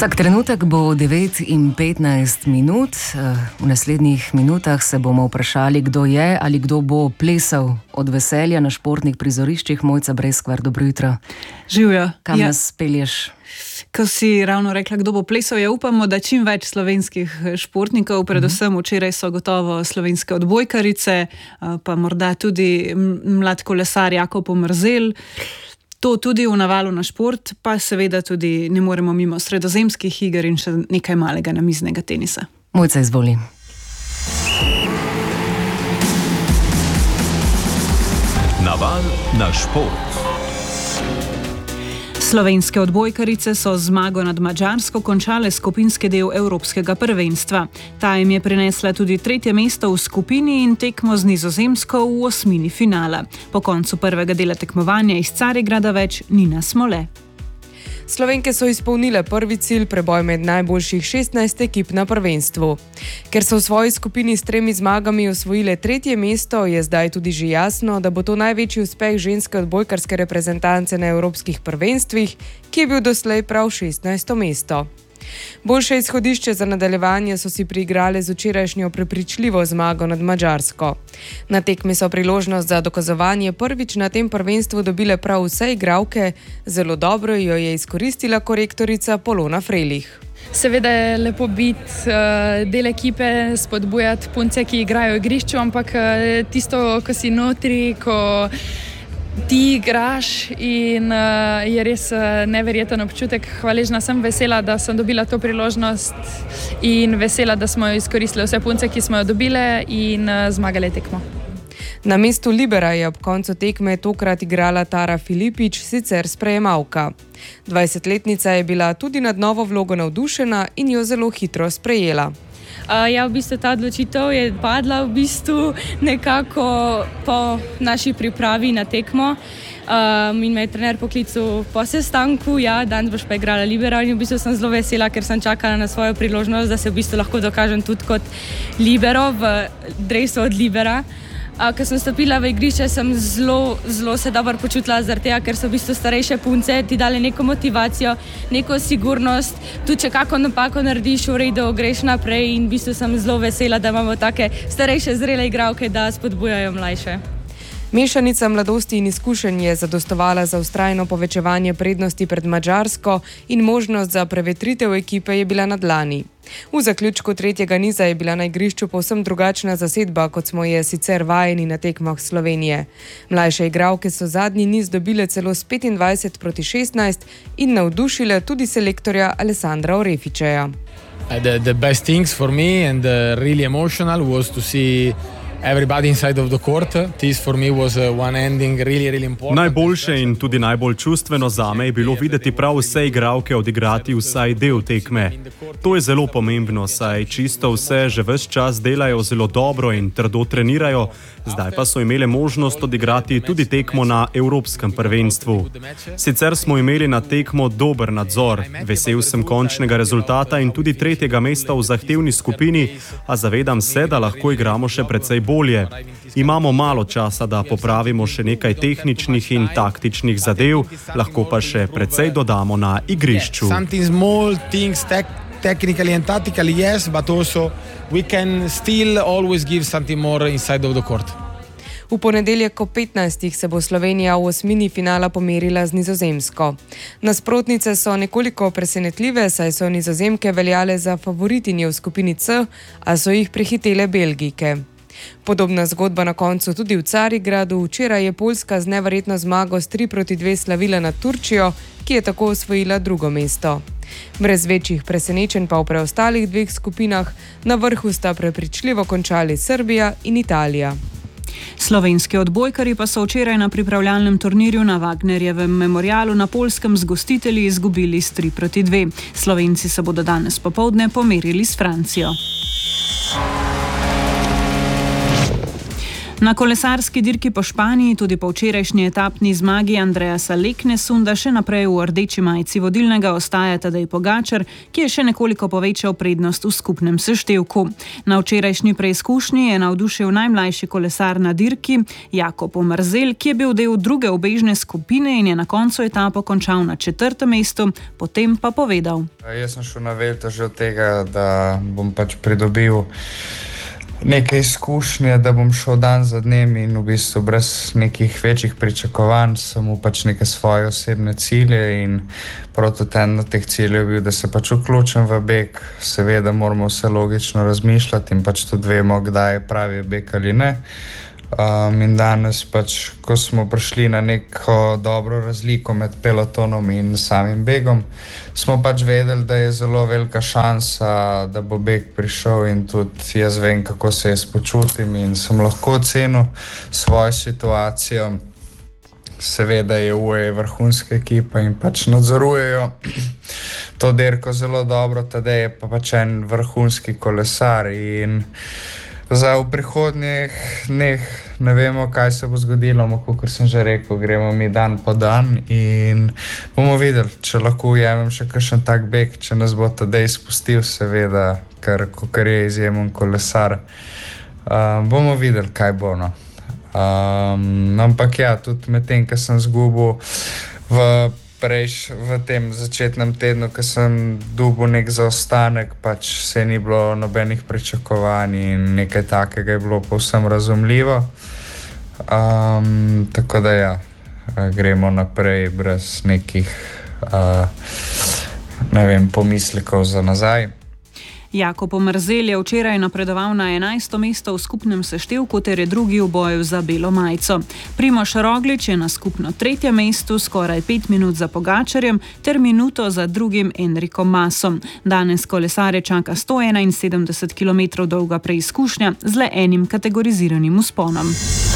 Vsak trenutek bo 9 in 15 minut. V naslednjih minutah se bomo vprašali, kdo je ali kdo bo plesal od veselja na športnih prizoriščih. Mojca Breskvar, dobro jutro. Živjo. Kam nas pelješ? Ko si ravno rekla, kdo bo plesal, upamo, da čim več slovenskih športnikov, predvsem včeraj so gotovo slovenske odbojkarice, pa morda tudi mlad kolesar Jakob Omerzel. To tudi v navalu na šport, pa seveda tudi ne moremo mimo sredozemskih iger in še nekaj malega namiznega tenisa. Mojca, izvoli. Naval na šport. Slovenske odbojkarice so z zmago nad Madžarsko končale skupinski del evropskega prvenstva. Ta jim je prinesla tudi 3. mesto v skupini in tekmo z Nizozemsko v osmini finala. Po koncu prvega dela tekmovanja iz Carigrada več Nina Smole. Slovenke so izpolnile prvi cilj, preboj med najboljših 16 ekip na prvenstvu. Ker so v svoji skupini s 3 zmagami osvojile 3. mesto, je zdaj tudi že jasno, da bo to največji uspeh ženske odbojkarske reprezentance na evropskih prvenstvih, ki je bil doslej prav 16. mesto. Boljše izhodišče za nadaljevanje so si priigrale z včerajšnjo prepričljivo zmago nad Madžarsko. Na tekmi so priložnost za dokazovanje prvič na tem prvenstvu dobile prav vse igralke, zelo dobro jo je izkoristila korektorica Polona Frelih. Seveda je lepo biti del ekipe, spodbujati punce, ki igrajo v igrišču, ampak tisto, ko si notri, ko ti igraš in je res neverjeten občutek. Hvaležna sem, vesela, da sem dobila to priložnost in vesela, da smo jo izkoristili vse punce, ki smo jo dobile in zmagali tekmo. Na mestu libera je ob koncu tekme tokrat igrala Tara Filipič, sicer sprejemalka. 20-letnica je bila tudi nad novo vlogo navdušena in jo zelo hitro sprejela. V bistvu ta odločitev je padla nekako po naši pripravi na tekmo. In me je trener poklical po sestanku, danes boš pa igrala libera, in v bistvu sem zelo vesela, ker sem čakala na svojo priložnost, da se v bistvu lahko dokažem tudi kot libero v dresu od libera. Ko sem stopila v igrišče, sem zelo se dobro počutila zaradi tega, ker so v bistvu starejše punce ti dali neko motivacijo, neko sigurnost. Tudi če kako napako narediš, v redu, greš naprej in v bistvu sem zelo vesela, da imamo take starejše, zrele igralke, da spodbujajo mlajše. Mešanica mladosti in izkušenj je zadostovala za vztrajno povečevanje prednosti pred Madžarsko in možnost za prevetritev ekipe je bila na dlani. V zaključku 3. niza je bila na igrišču povsem drugačna zasedba, kot smo je sicer vajeni na tekmah Slovenije. Mlajše igralke so zadnji niz dobile celo s 25-16 in navdušile tudi selektorja Alessandra Orefičeja. The best things for me and really emotional was to see everybody inside of the court. This for me was one ending really important. Najboljše in tudi najbolj čustveno zame je bilo videti prav vse igralke odigrati vsaj del tekme. To je zelo pomembno, saj čisto vse že ves čas delajo zelo dobro in trdo trenirajo, zdaj pa so imele možnost odigrati tudi tekmo na evropskem prvenstvu. Sicer smo imeli na tekmo dober nadzor, vesel sem končnega rezultata in tudi 3. mesta v zahtevni skupini, a zavedam se, da lahko igramo še precej bolje. Imamo malo časa, da popravimo še nekaj tehničnih in taktičnih zadev, lahko pa še precej dodamo na igrišču. Technically and tactically, yes, but also we can still always give something more inside of the court. V ponedeljek ob 15. se bo Slovenija v osmini finala pomerila z Nizozemsko. Nasprotnice so nekoliko presenetljive, saj so Nizozemke veljale za favoritinje v skupini C, a so jih prehitele Belgijke. Podobna zgodba na koncu tudi v Carigradu. Včeraj je Poljska z neverjetno zmago s 3-2 slavila nad Turčijo, ki je tako osvojila 2. mesto. Brez večjih presenečenj pa v preostalih 2 skupinah na vrhu sta prepričljivo končali Srbija in Italija. Slovenski odbojkarji pa so včeraj na pripravljalnem turnirju na Wagnerjevem memorialu na Poljskem z gostitelji izgubili s 3-2. Slovenci se bodo danes popoldne pomerili s Francijo. Na kolesarski dirki po Španiji, tudi po včerajšnji etapni zmagi Andreasa Leknesunda, še naprej v rdeči majici vodilnega ostaja Tadej Pogačar, ki je še nekoliko povečal prednost v skupnem seštevku. Na včerajšnji preizkušnji je navdušil najmlajši kolesar na dirki, Jakob Omerzel, ki je bil del druge ubežne skupine in je na koncu etapo končal na 4. mestu, potem pa povedal. Jaz sem šel na Vuelto že od tega, da bom pač pridobil neke izkušnje, da bom šel dan za dnem in v bistvu brez nekih večjih pričakovanj, samo pač neke svoje osebne cilje in prav tudi en od teh ciljev je bil, da se pač vključim v beg. Seveda moramo vse logično razmišljati in pač tudi vemo, kdaj je pravi beg ali ne. In danes pač, ko smo prišli na neko dobro razliko med pelotonom in samim begom, smo pač vedeli, da je zelo velika šansa, da bo beg prišel in tudi jaz vem, kako se jaz počutim in sem lahko ocenil svojo situacijo. Seveda je UAE vrhunska ekipa in pač nadzorujejo to dirko zelo dobro, Tadej je pa pač en vrhunski kolesar in za v prihodnjih dneh ne vemo, kaj se bo zgodilo, kot sem že rekel, gremo mi dan po dan in bomo videli, če lahko ujamem še kakšen tak beg, če nas bo Tadej spustil, seveda, ker je izjemen kolesar. Bomo videli, kaj bo. Ampak ja, tudi med tem, ko sem zgubil v tem začetnem tednu, ko sem dobil nek zaostanek, pač se ni bilo nobenih pričakovanj in nekaj takega je bilo povsem razumljivo. Tako da ja, gremo naprej brez nekih pomislekov za nazaj. Jakob Omerzel je včeraj napredoval na 11. mesto v skupnem seštevku ter je drugi v boju za belo majico. Primož Roglič je na skupno 3. mestu, skoraj 5 minut za Pogačarjem ter minuto za drugim Enrikom Masom. Danes kolesarje čaka 171 km dolga preizkušnja z le enim kategoriziranim vzponom.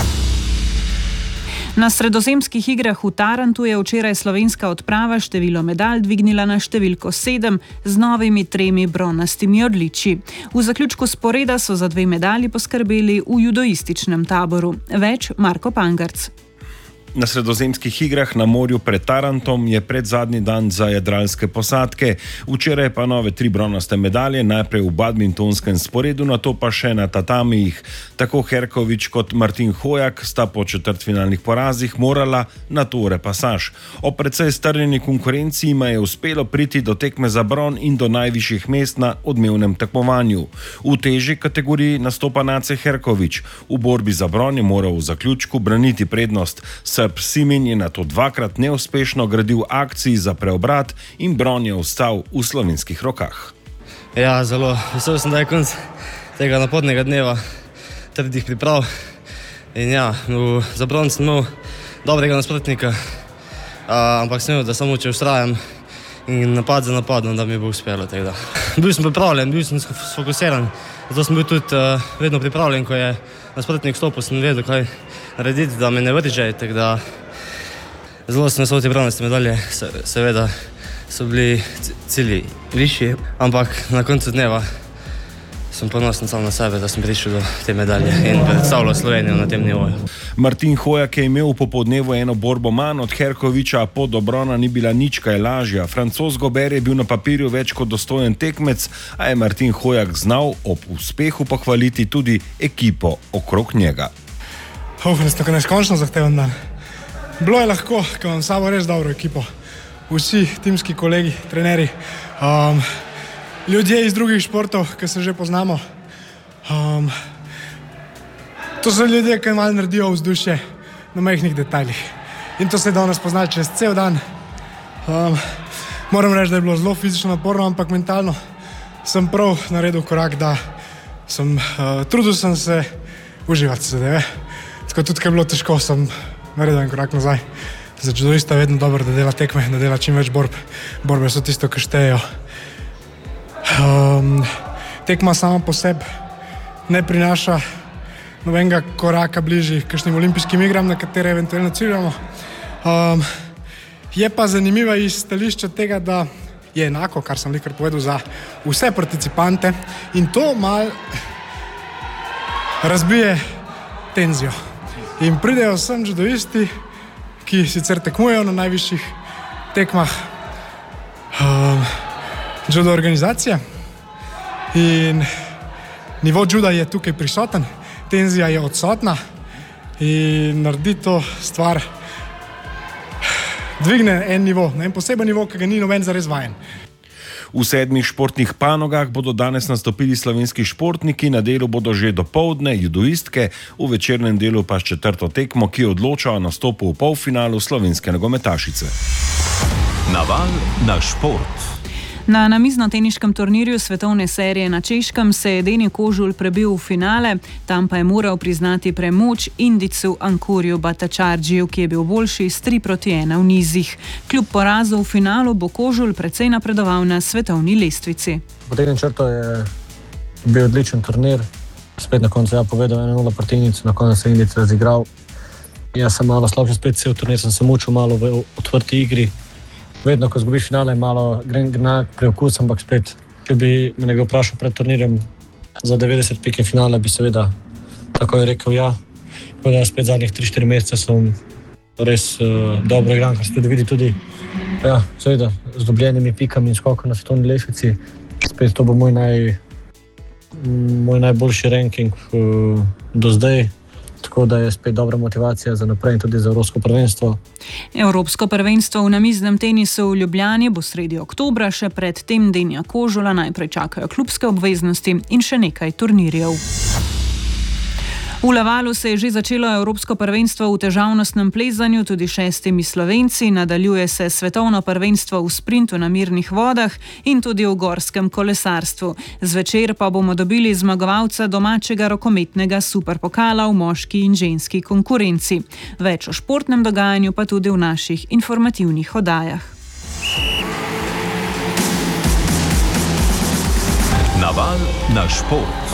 Na sredozemskih igrah v Tarantu je včeraj slovenska odprava število medalj dvignila na številko 7 z novimi 3 bronastimi odličji. V zaključku sporeda so za 2 medalji poskrbeli v judoističnem taboru. Več Marko Pangarc. Na sredozemskih igrah na morju pred Tarantom je predzadnji dan za jadralske posadke. Včeraj pa nove 3 bronaste medalje, najprej v badmintonskem sporedu, nato pa še na tatamijih. Tako Herkovič kot Martin Hojak sta po četrtfinalnih porazih morala na to repasaž. O precej strnjeni konkurenci jima je uspelo priti do tekme za bron in do najvišjih mest na odmevnem tekmovanju. V težji kategoriji nastopa Nace Herkovič. V borbi za bron je moral v zaključku braniti prednost. Srb Simin je na to 2-krat neuspešno gradil akciji za preobrat in bron je ostal v slovenskih rokah. Ja, zelo vesel sem, da je konc tega napornega dneva, trdih priprav. In ja, za bron sem imel dobrega nasprotnika, ampak sem imel, da samo če ustrajam in napad za napadom, da mi bo uspelo. Bil sem pripravljen, bil sem sfokusiran, zato sem bil tudi vedno pripravljen, ko je nasprotnik stopil, sem vedel, kaj narediti, da me ne vrže, tako da zelo sem vesel te bronaste medalje, seveda so bili cilji višji, ampak na koncu dneva sem ponosen sam na sebe, da sem prišel do te medalje in predstavljal Slovenijo na tem nivoju. Martin Hojak je imel v popodnevu eno borbo manj od Herkoviča, a pot do brona ni bila nič kaj lažja. Francoz Gobert je bil na papirju več kot dostojen tekmec, a je Martin Hojak znal ob uspehu pohvaliti tudi ekipo okrog njega. Tako neskončno zahteven dan. Bilo je lahko, ker imam samo res dobro ekipo. Vsi timski kolegi, trenerji, ljudje iz drugih športov, ki se že poznamo. To so ljudje, ki malo naredijo vzdušje na majhnih detaljih. In to se danes pozna čez cel dan. Moram reči, da je bilo zelo fizično naporno, ampak mentalno sem prav naredil korak, da trudil sem se uživati zadeve. Tako tudi, ko je bilo težko, sem naredil en korak nazaj. Za judoista je vedno dobro, da dela tekme, da dela čim več borb. Borbe so tisto, ki štejejo. Tekma sama po sebi ne prinaša nobenega koraka bližji kakšnim olimpijskim igram, na katere eventualno ciljamo. Je pa zanimiva iz stališča tega, da je enako, kar sem likar povedal, za vse participante in to malo razbije tenzijo. In pridejo sem judoisti, ki sicer tekmujejo na najvišjih tekmah judo organizacije in nivo juda je tukaj prisoten, tenzija je odsotna in naredi to stvar, dvigne en nivo, en poseben nivo, ki ga ni noben zares vajen. V 7 športnih panogah bodo danes nastopili slovenski športniki, na delu bodo že dopoldne judoistke, v večernem delu pa s 4. tekmo, ki odloča o nastopu v polfinalu slovenske nogometašice. Naval na šport. Na namiznoteniškem turnirju svetovne serije na Češkem se je Deni Kožul prebil v finale, tam pa je moral priznati premoč Indicu Ankurju Bhattacharjiju, ki je bil boljši s 3-1 v nizih. Kljub porazu v finalu bo Kožul precej napredoval na svetovni lestvici. Potegnem črto je bil odličen turnir, spet na koncu povedal 1-0 proti Indicu, na koncu se Indic razigral. Jaz sem malo slabši, spet cel turnir sem se mučil malo v odprti igri. Vedno, ko zgubiš finale, malo grem preokus, ampak spet, če bi me nekdo vprašal pred turnirjem za 90 pike finale, bi seveda takoj rekel ja. Tako da spet zadnjih 3-4 mesece sem res dobro igran, kar se tudi vidi tudi, ja, seveda, z dobljenimi pikami in skokom na svetovni lestvici. Spet to bo moj najboljši ranking do zdaj. Tako da je spet dobra motivacija za naprej in tudi za Evropsko prvenstvo. Evropsko prvenstvo v namiznem tenisu v Ljubljani bo sredi oktobra, še pred tem Denija Kožula najprej čakajo klubske obveznosti in še nekaj turnirjev. V Lavalu se je že začelo Evropsko prvenstvo v težavnostnem plezanju, tudi 6 Slovenci, nadaljuje se svetovno prvenstvo v sprintu na mirnih vodah in tudi v gorskem kolesarstvu. Zvečer pa bomo dobili zmagovalca domačega rokometnega superpokala v moški in ženski konkurenci. Več o športnem dogajanju pa tudi v naših informativnih oddajah. Naval na šport.